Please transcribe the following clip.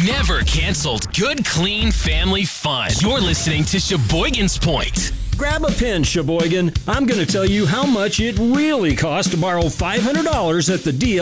never canceled good, clean family fun. You're listening to Sheboygan's Point. Grab a pen, Sheboygan. I'm going to tell you how much it really costs to borrow $500 at the DL